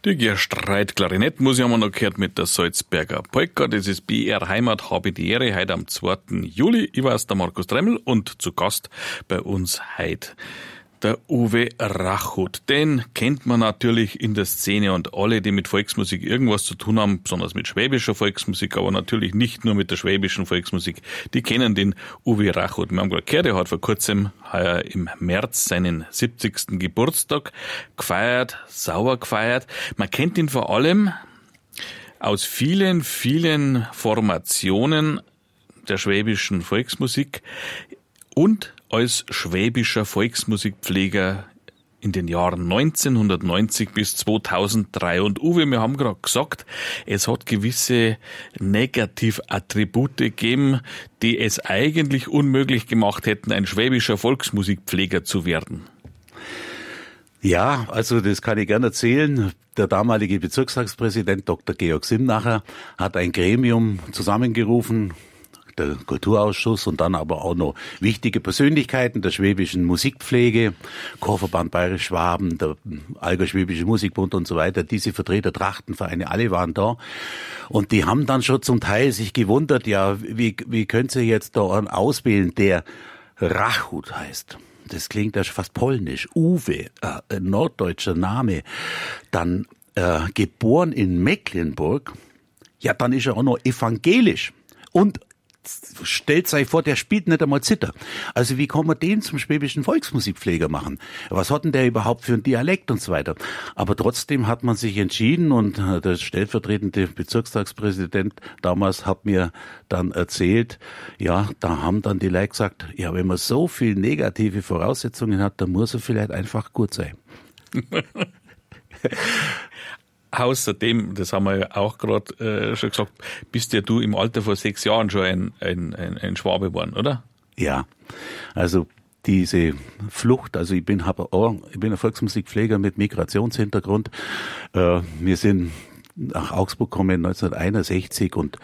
Die Gerstreit Klarinett-Musik haben wir noch gehört mit der Salzberger Polka. Das ist BR Heimat, habe die Ehre, heute am 2. Juli. Ich weiß, der Markus Tremmel und zu Gast bei uns heute der Uwe Rachut. Den kennt man natürlich in der Szene und alle, die mit Volksmusik irgendwas zu tun haben, besonders mit schwäbischer Volksmusik, aber natürlich nicht nur mit der schwäbischen Volksmusik, die kennen den Uwe Rachut. Wir haben gerade gehört, er hat vor kurzem heuer im März seinen 70. Geburtstag gefeiert, sauer gefeiert. Man kennt ihn vor allem aus vielen, vielen Formationen der schwäbischen Volksmusik und als schwäbischer Volksmusikpfleger in den Jahren 1990 bis 2003. Und Uwe, wir haben gerade gesagt, es hat gewisse Negativattribute gegeben, die es eigentlich unmöglich gemacht hätten, ein schwäbischer Volksmusikpfleger zu werden. Ja, also das kann ich gerne erzählen. Der damalige Bezirkstagspräsident Dr. Georg Simnacher hat ein Gremium zusammengerufen, der Kulturausschuss, und dann aber auch noch wichtige Persönlichkeiten der schwäbischen Musikpflege, Chorverband Bayerisch Schwaben, der Allgäu-Schwäbische Musikbund und so weiter. Diese Vertreter, Trachtenvereine, alle waren da. Und die haben dann schon zum Teil sich gewundert, ja, wie können Sie jetzt da einen auswählen, der Rachut heißt? Das klingt ja schon fast polnisch. Uwe, ein norddeutscher Name. Dann geboren in Mecklenburg. Ja, dann ist er auch noch evangelisch. Und stellt euch vor, der spielt nicht einmal Zither. Also wie kann man den zum schwäbischen Volksmusikpfleger machen? Was hat denn der überhaupt für einen Dialekt und so weiter? Aber trotzdem hat man sich entschieden, und der stellvertretende Bezirkstagspräsident damals hat mir dann erzählt, ja, da haben dann die Leute gesagt, ja, wenn man so viel negative Voraussetzungen hat, dann muss er vielleicht einfach gut sein. Außerdem, das haben wir ja auch gerade schon gesagt, bist ja du im Alter von 6 Jahren schon ein Schwabe geworden, oder? Ja, also diese Flucht, also ich bin ein Volksmusikpfleger mit Migrationshintergrund. Wir sind nach Augsburg gekommen 1961 und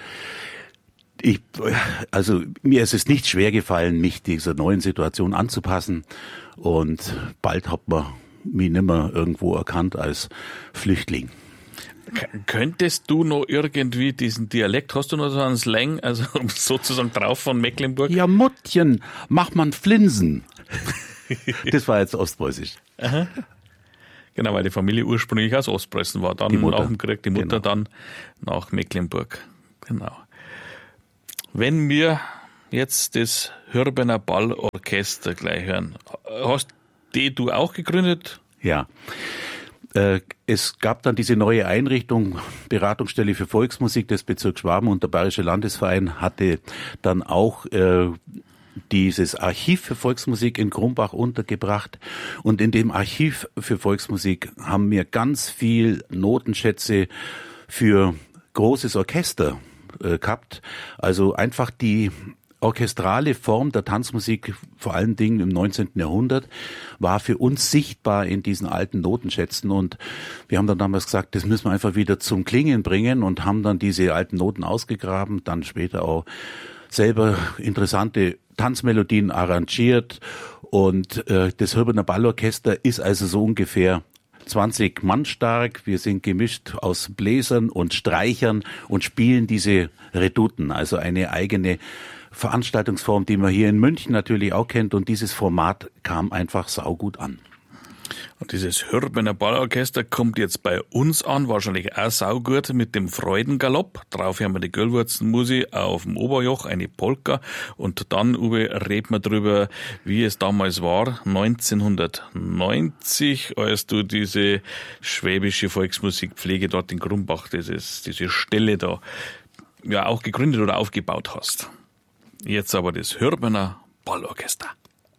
mir ist es nicht schwer gefallen, mich dieser neuen Situation anzupassen, und bald hat man mich nicht mehr irgendwo erkannt als Flüchtling. Könntest du noch irgendwie diesen Dialekt, hast du noch so einen Slang, also sozusagen drauf von Mecklenburg? Ja, Muttchen, mach man Flinsen. Das war jetzt ostpreußisch. Aha. Genau, weil die Familie ursprünglich aus Ostpreußen war, dann nach dem Krieg die Mutter, genau. Dann nach Mecklenburg. Genau. Wenn wir jetzt das Hörbener Ballorchester gleich hören, hast du auch gegründet? Ja. Es gab dann diese neue Einrichtung, Beratungsstelle für Volksmusik des Bezirks Schwaben, und der Bayerische Landesverein hatte dann auch dieses Archiv für Volksmusik in Krumbach untergebracht. Und in dem Archiv für Volksmusik haben wir ganz viel Notenschätze für großes Orchester gehabt. Also einfach die orchestrale Form der Tanzmusik, vor allen Dingen im 19. Jahrhundert, war für uns sichtbar in diesen alten Notenschätzen, und wir haben dann damals gesagt, das müssen wir einfach wieder zum Klingen bringen, und haben dann diese alten Noten ausgegraben, dann später auch selber interessante Tanzmelodien arrangiert, und das Hörbener Ballorchester ist also so ungefähr 20 Mann stark. Wir sind gemischt aus Bläsern und Streichern und spielen diese Redouten, also eine eigene Veranstaltungsform, die man hier in München natürlich auch kennt, und dieses Format kam einfach saugut an. Und dieses Hörbener Ballorchester kommt jetzt bei uns an, wahrscheinlich auch saugut mit dem Freudengalopp. Drauf haben wir die Göllwurzenmusik auf dem Oberjoch, eine Polka, und dann, Uwe, reden wir drüber, wie es damals war, 1990, als du diese schwäbische Volksmusikpflege dort in Krumbach, diese Stelle da, ja auch gegründet oder aufgebaut hast. Jetzt aber das Hörbener Ballorchester.